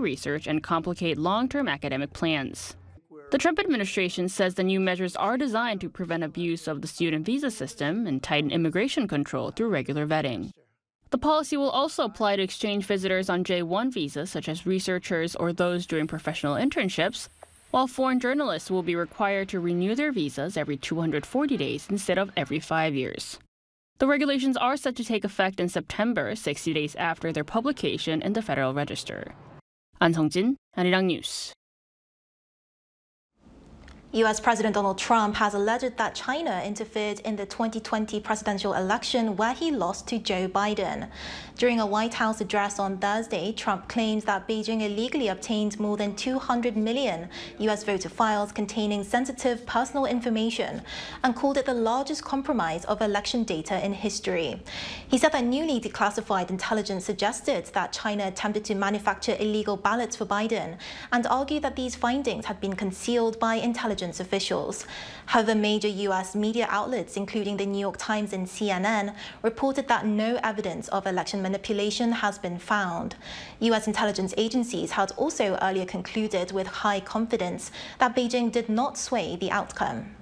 research and complicate long-term academic plans. The Trump administration says the new measures are designed to prevent abuse of the student visa system and tighten immigration control through regular vetting. The policy will also apply to exchange visitors on J-1 visas, such as researchers or those doing professional internships, while foreign journalists will be required to renew their visas every 240 days instead of every 5 years. The regulations are set to take effect in September, 60 days after their publication in the Federal Register. An Sung-jin, Arirang News. U.S. President Donald Trump has alleged that China interfered in the 2020 presidential election where he lost to Joe Biden. During a White House address on Thursday, Trump claims that Beijing illegally obtained more than 200 million U.S. voter files containing sensitive personal information and called it the largest compromise of election data in history. He said that newly declassified intelligence suggested that China attempted to manufacture illegal ballots for Biden and argued that these findings had been concealed by intelligence officials. However, major U.S. media outlets, including the New York Times and CNN, reported that no evidence of election manipulation has been found. U.S. intelligence agencies had also earlier concluded with high confidence that Beijing did not sway the outcome.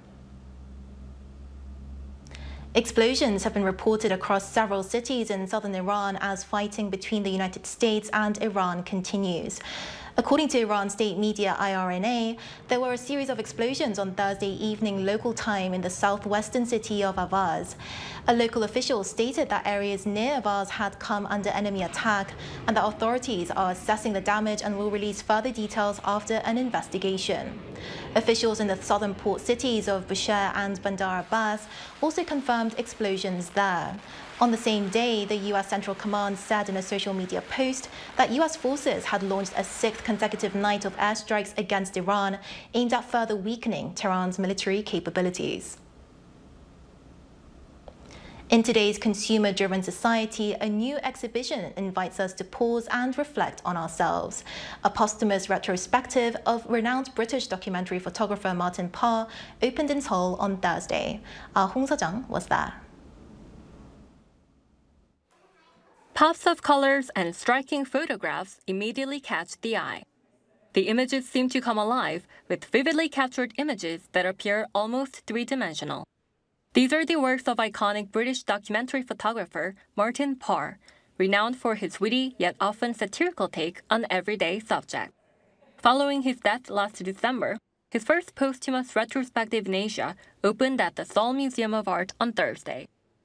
Explosions have been reported across several cities in southern Iran as fighting between the United States and Iran continues. According to Iran state media IRNA, there were a series of explosions on Thursday evening local time in the southwestern city of Avaz. A local official stated that areas near Avaz had come under enemy attack and that authorities are assessing the damage and will release further details after an investigation. Officials in the southern port cities of Bushehr and Bandar Abbas also confirmed explosions there. On the same day, the U.S. Central Command said in a social media post that U.S. forces had launched a sixth consecutive night of airstrikes against Iran, aimed at further weakening Tehran's military capabilities. In today's consumer-driven society, a new exhibition invites us to pause and reflect on ourselves. A posthumous retrospective of renowned British documentary photographer Martin Parr opened in Seoul on Thursday. Hong Seo-jung was there. Pops of colors and striking photographs immediately catch the eye. The images seem to come alive with vividly captured images that appear almost three-dimensional. These are the works of iconic British documentary photographer Martin Parr, renowned for his witty yet often satirical take on everyday subjects. Following his death last December, his first posthumous retrospective in Asia opened at the Seoul Museum of Art on Thursday.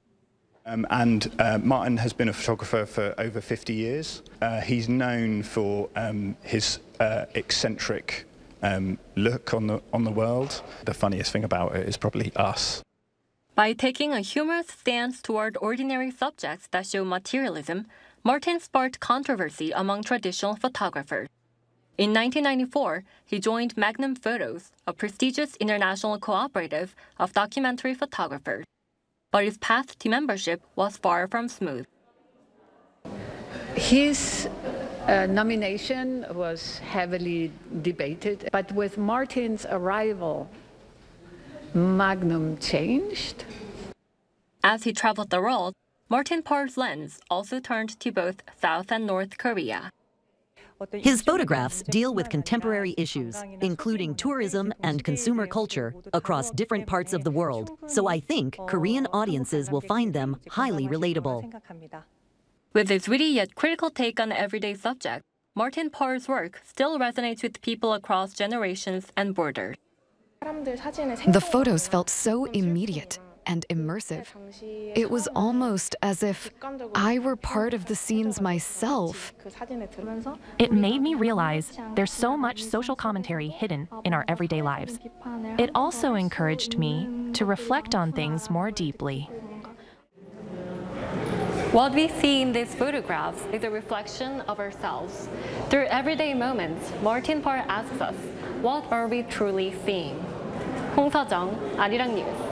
Martin has been a photographer for over 50 years. He's known for his eccentric look on the world. The funniest thing about it is probably us. By taking a humorous stance toward ordinary subjects that show materialism, Martin sparked controversy among traditional photographers. In 1994, he joined Magnum Photos, a prestigious international cooperative of documentary photographers. But his path to membership was far from smooth. His nomination was heavily debated, but with Martin's arrival, Magnum changed. As he traveled the world, Martin Parr's lens also turned to both South and North Korea. His photographs deal with contemporary issues, including tourism and consumer culture, across different parts of the world, so I think Korean audiences will find them highly relatable. With his witty yet critical take on everyday subjects, Martin Parr's work still resonates with people across generations and borders. The photos felt so immediate and immersive. It was almost as if I were part of the scenes myself. It made me realize there's so much social commentary hidden in our everyday lives. It also encouraged me to reflect on things more deeply. What we see in these photographs is a reflection of ourselves. Through everyday moments, Martin Parr asks us, what are we truly seeing? Hong Seo-jung, Arirang News.